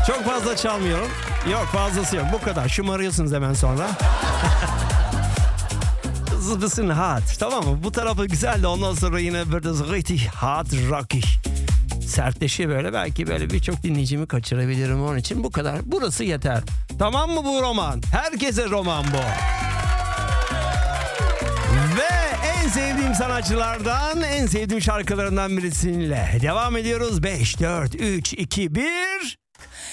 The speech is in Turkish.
Çok fazla çalmıyorum. Yok, fazlası yok. Bu kadar. Şımarıyorsunuz hemen sonra. Zıbısın hot. Tamam mı? Bu tarafı güzel de ondan sonra yine böyle richtig hot rockig. Sertleşiyor böyle. Belki böyle birçok dinleyicimi kaçırabilirim onun için. Bu kadar. Burası yeter. Tamam mı bu roman? Herkese roman bu. Ve en sevdiğim sanatçılardan, en sevdiğim şarkılarından birisiyle devam ediyoruz. 5, 4, 3, 2, 1...